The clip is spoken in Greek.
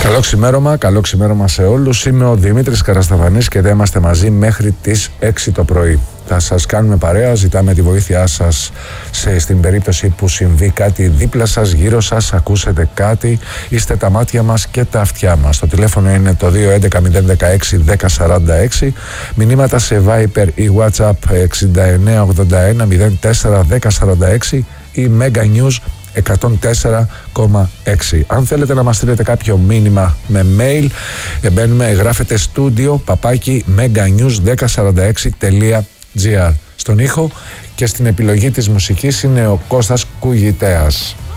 Καλό ξημέρωμα σε όλους. Είμαι ο Δημήτρης Καρασταβανής και δεν είμαστε μαζί μέχρι τις 6 το πρωί. Θα σας κάνουμε παρέα, ζητάμε τη βοήθειά σας στην περίπτωση που συμβεί κάτι δίπλα σας, γύρω σας, ακούσετε κάτι, είστε τα μάτια μας και τα αυτιά μας. Το τηλέφωνο είναι το 211-016-1046, μηνύματα σε Viber ή WhatsApp 6981-04-1046 ή Mega News 104,6. Αν θέλετε να μας στείλετε κάποιο μήνυμα με mail, γράφετε studio meganews1046.gr. Στον ήχο και στην επιλογή της μουσικής είναι ο Κώστας Κουγητέας.